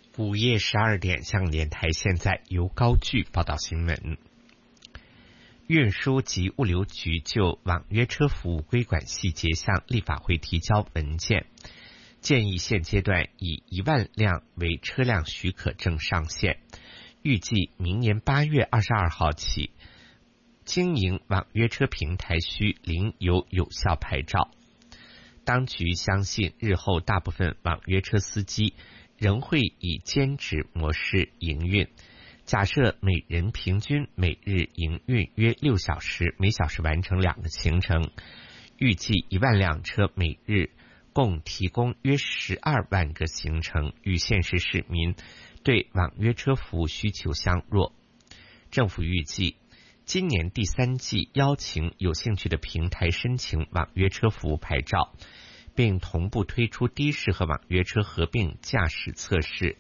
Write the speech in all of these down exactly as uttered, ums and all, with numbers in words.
午夜十二点，香港电台现在由高炬报道新闻。运输及物流局就网约车服务规管细节向立法会提交文件，建议现阶段以一万辆为车辆许可证上限，预计明年八月二十二号起，经营网约车平台需领有有效牌照。当局相信日后大部分网约车司机仍会以兼职模式营运，假设每人平均每日营运约六小时，每小时完成两个行程，预计一万辆车每日共提供约十二万个行程，与现实市民对网约车服务需求相若。政府预计今年第三季邀请有兴趣的平台申请网约车服务牌照，并同步推出的士和网约车合并驾驶测试。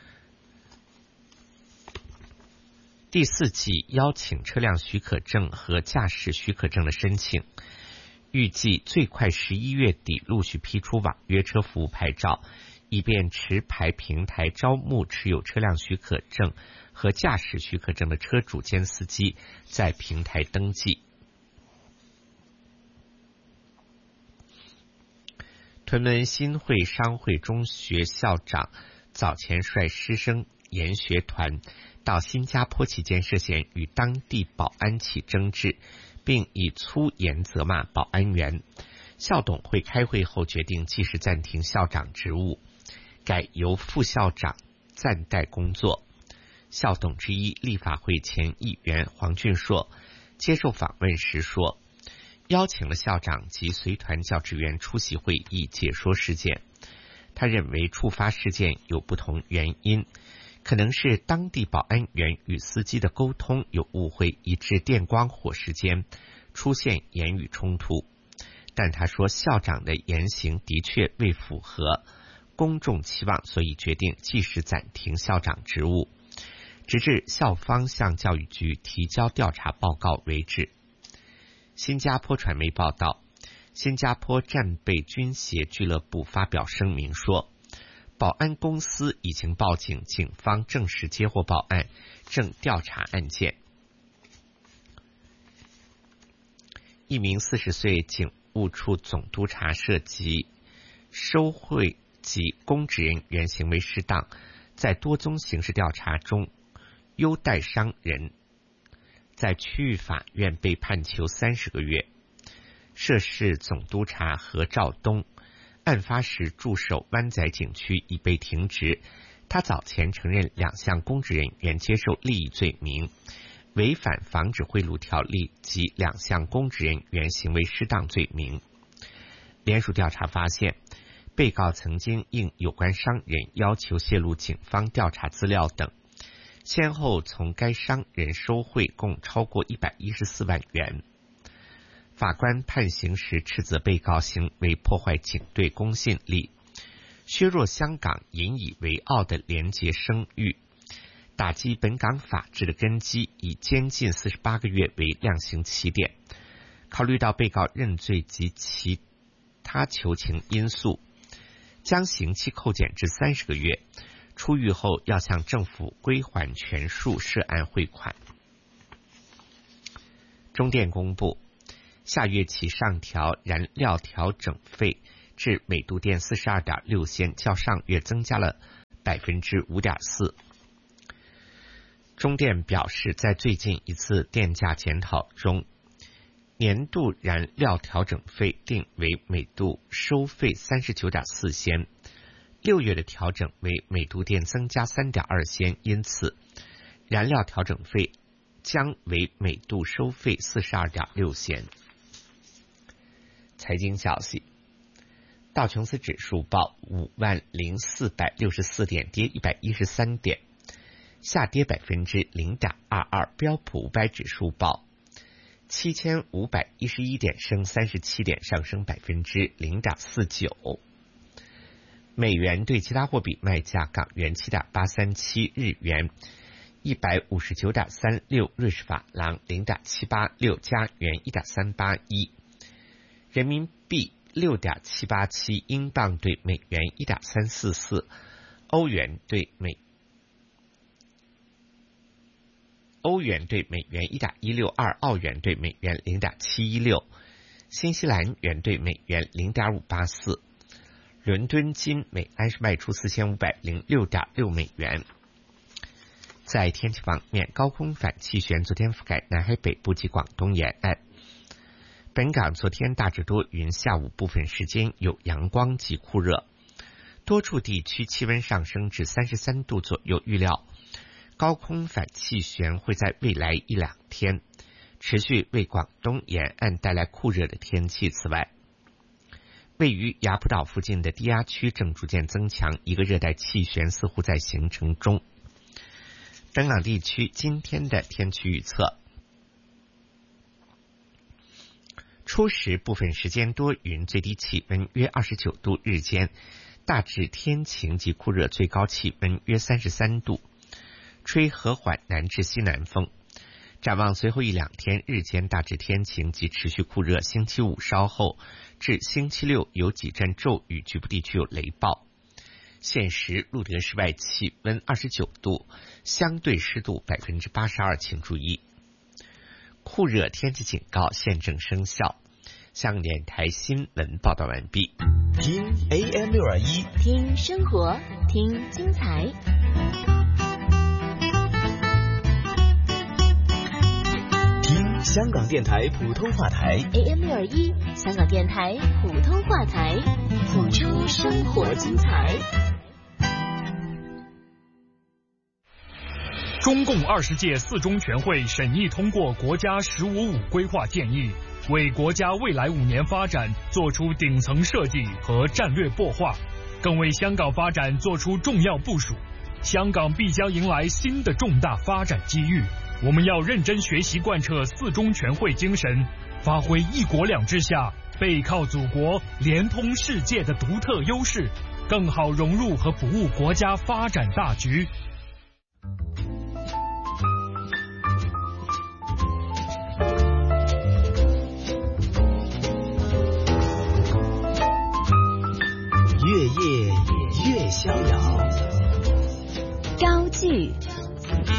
第四季邀请车辆许可证和驾驶许可证的申请，预计最快十一月底陆续批出网约车服务牌照，以便持牌平台招募持有车辆许可证和驾驶许可证的车主兼司机在平台登记。屯门新会商会中学校长早前率师生研学团到新加坡期间涉嫌与当地保安起争执，并以粗言责骂保安员。校董会开会后决定即时暂停校长职务，改由副校长暂代工作。校董之一立法会前议员黄俊硕接受访问时说，邀请了校长及随团教职员出席会议解说事件。他认为触发事件有不同原因，可能是当地保安员与司机的沟通有误会，以致电光火石间出现言语冲突。但他说校长的言行的确未符合公众期望，所以决定即时暂停校长职务，直至校方向教育局提交调查报告为止。新加坡传媒报道，新加坡战备军协俱乐部发表声明说，保安公司已经报警，警方证实接获报案，正调查案件。一名四十岁警务处总督察涉及收贿及公职人员行为失当，在多宗刑事调查中优待商人，在区域法院被判囚三十个月。涉事总督察何兆东案发时驻守湾仔景区已被停职，他早前承认两项公职人员接受利益罪名，违反防止贿赂条例及两项公职人员行为失当罪名。联署调查发现，被告曾经应有关商人要求泄露警方调查资料等，先后从该商人收贿共超过一百一十四万元。法官判刑时斥责被告行为破坏警队公信力，削弱香港引以为傲的廉洁声誉，打击本港法治的根基，以监禁四十八个月为量刑起点。考虑到被告认罪及其他求情因素，将刑期扣减至三十个月，出狱后要向政府归还全数涉案汇款。中电公布下月起上调燃料调整费至每度电 四十二点六 仙，较上月增加了 百分之五点四。 中电表示，在最近一次电价检讨中，年度燃料调整费定为每度收费 三十九点四 仙，六月的调整为每度电增加 三点二 仙，因此燃料调整费将为每度收费 四十二点六 仙。财经消息，道琼斯指数报五万零四百六十四点，跌一百一十三点，下跌百分之零点二二。标普五百指数报七千五百一十一点，升三十七点，上升百分之零点四九。美元对其他货币卖价：港元七点八三七，日元一百五十九点三六，瑞士法郎零点七八六，加元一点三八一。人民币六点七八七，英镑对美元一点三四四，欧元对美欧元对美元 一点一六二， 澳元对美元 零点七一六， 新西兰元对美元 零点五八四。伦敦金每安士卖出四千五百零六点六美元。在天气方面，高空反气旋昨天覆盖南海北部及广东沿岸。本港昨天大致多云，下午部分时间有阳光及酷热，多处地区气温上升至三十三度左右。预料高空反气旋会在未来一两天持续为广东沿岸带来酷热的天气。此外，位于雅浦岛附近的低压区正逐渐增强，一个热带气旋似乎在形成中。本港地区今天的天气预测：初时部分时间多云，最低气温约二十九度，日间大致天晴及酷热，最高气温约三十三度，吹和缓南至西南风。展望随后一两天，日间大致天晴及持续酷热，星期五稍后至星期六有几阵骤雨，局部地区有雷暴。现时录得室外气温二十九度，相对湿度 百分之八十二， 请注意酷热天气警告现正生效。香港电台新闻报道完毕。 听 A M 六二一， 听生活，听精彩。 听香港电台普通话台 A M 六二一，香港电台普通话台，谱出生活精彩。 中共二十届四中全会审议通过国家“十五五”规划建议，为国家未来五年发展做出顶层设计和战略擘画，更为香港发展做出重要部署。香港必将迎来新的重大发展机遇，我们要认真学习贯彻四中全会精神，发挥一国两制下背靠祖国、连通世界的独特优势，更好融入和服务国家发展大局。 越夜越逍遥， 高句